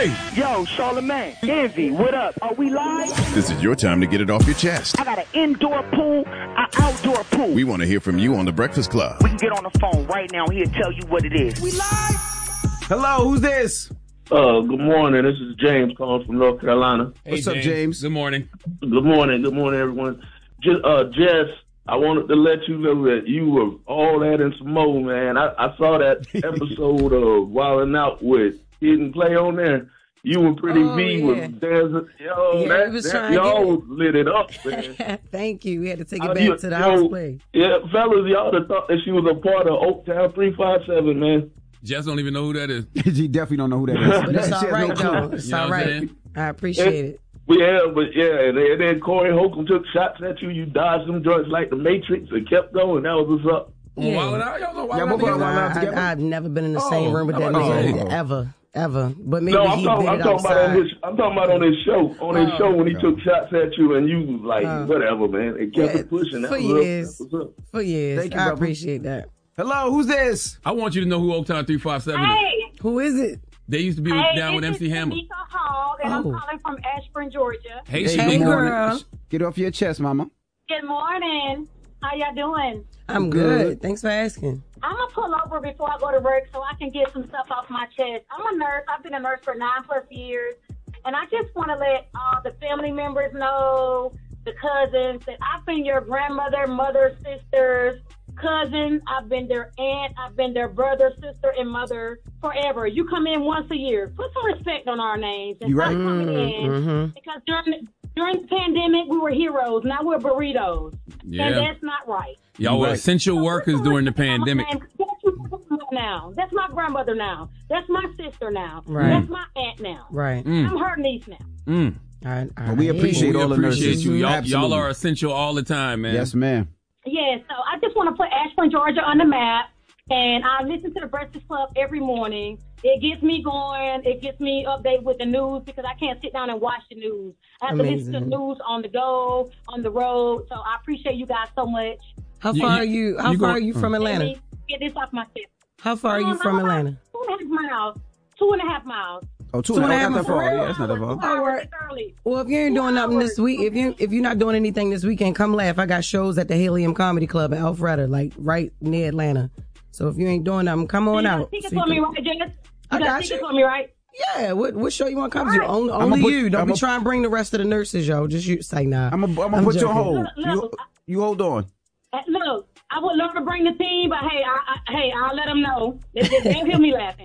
Hey! Yo, Charlamagne, Envy, what up? Are we live? This is your time to get it off your chest. I got an indoor pool, an outdoor pool. We want to hear from you on The Breakfast Club. We can get on the phone right now. He'll tell you what it is. We live? Hello, who's this? Good morning. This is James calling from North Carolina. What's up, James? Good morning. Good morning. Good morning, everyone. Jess, I wanted to let you know that you were all that and some more, man. I saw that episode of Wildin' Out with Kid and Play on there. You and Pretty V was dancing. Y'all lit it up, man. Thank you. We had to take it back to the house play. Yeah, fellas, y'all would have thought that she was a part of Oaktown 357, man. Jess don't even know who that is. She definitely don't know who that is. But it's all right, though. It's all right. I appreciate it. And then Corey Holcomb took shots at you. You dodged them joints like the Matrix and kept going. That was what's up. I've never been in the same room with that nigga ever. But maybe he did it outside. I'm talking about on his show. On his show when he took shots at you and you was like, whatever, man. And kept it pushing. That was up. For years. Thank you, I appreciate that. Hello, who's this? I want you to know who Oaktown 357 is. Hey. Who is it? They used to be down with MC Hammer. Tamika Hall, and I'm calling from Ashburn, Georgia. Hey, girl. Get off your chest, mama. Good morning. How y'all doing? I'm good. Thanks for asking. I'm going to pull over before I go to work so I can get some stuff off my chest. I'm a nurse. I've been a nurse for 9+ years. And I just want to let all the family members know, the cousins, that I've been your grandmother, mother, sisters, cousin. I've been their aunt. I've been their brother, sister, and mother forever. You come in once a year. Put some respect on our names. And stop coming in. Because during the pandemic, we were heroes. Now we're burritos. Yeah. And that's not right. Y'all were essential workers during the pandemic. That's my grandmother now. That's my sister now. Right. That's my aunt now. Right. I'm her niece now. Well, we appreciate all the nurses. You. Y'all are essential all the time, man. Yes, ma'am. Yeah, so I just want to put Ashburn, Georgia on the map. And I listen to the Breakfast Club every morning. It gets me going. It gets me updated with the news because I can't sit down and watch the news. I have to listen to the news on the go, on the road. So I appreciate you guys so much. How far are you from Atlanta? Get this off my chest. How far are you from Atlanta? 2.5 miles. 2.5 miles. Oh, 2.5 miles. Yeah, that's not that far. All right. Well, if you ain't doing nothing this week, if you're not doing anything this weekend, come laugh. I got shows at the Helium Comedy Club in Alpharetta, like right near Atlanta. So if you ain't doing nothing, come on out. You got tickets for me, right, Jess? I got tickets for me, right? Yeah. What show you want to come to? Only you. Don't be trying to bring the rest of the nurses, yo. Just you say nah. I'm gonna put you on hold. You hold on. Look, I would love to bring the team, but hey, I'll let them know. They'll hear me laughing.